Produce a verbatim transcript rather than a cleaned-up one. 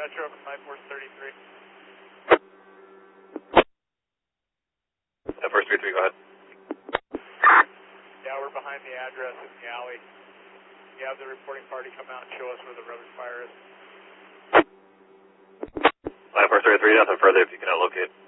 Metro from nine four thirty-three. nine four thirty-three, go ahead. Yeah, we're behind the address in the alley. You have the reporting party come out and show us where the rubbish fire is. nine four thirty-three, nothing further if you cannot locate.